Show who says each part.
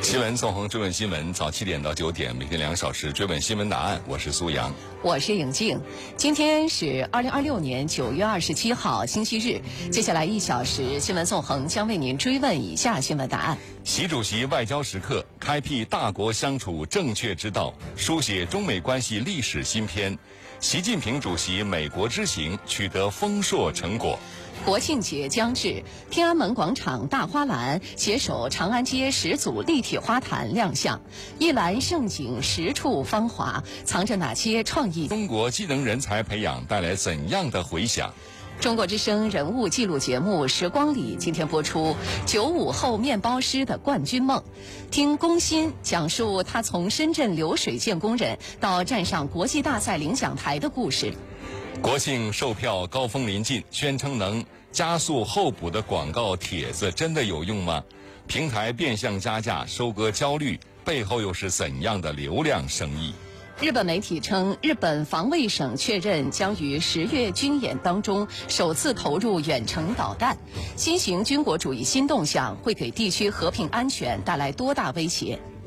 Speaker 1: 新闻纵横追问新闻，早7点到9点，每天2小时追问新闻答案。我是苏阳，
Speaker 2: 我是颖静。今天是2026年9月27号，星期日。接下来1小时，新闻纵横将为您追问以下新闻答案：
Speaker 1: 习主席外交时刻，开辟大国相处正确之道，书写中美关系历史新篇。习近平主席美国之行取得丰硕成果。
Speaker 2: 国庆节将至，天安门广场大花篮携手长安街10组立体花坛亮相，一篮盛景10处芳华，藏着哪些创意？
Speaker 1: 中国技能人才培养带来怎样的回响？
Speaker 2: 中国之声人物纪录节目《时光里》今天播出95后面包师的冠军梦，听龚鑫讲述他从深圳流水线工人到站上国际大赛领奖台的故事。
Speaker 1: 国庆售票高峰临近，宣称能加速候补的广告帖子真的有用吗？平台变相加价收割焦虑，背后又是怎样的流量生意？
Speaker 2: 日本媒体称，日本防卫省确认将于10月军演当中首次投入远程导弹。新型军国主义新动向会给地区和平安全带来多大威胁？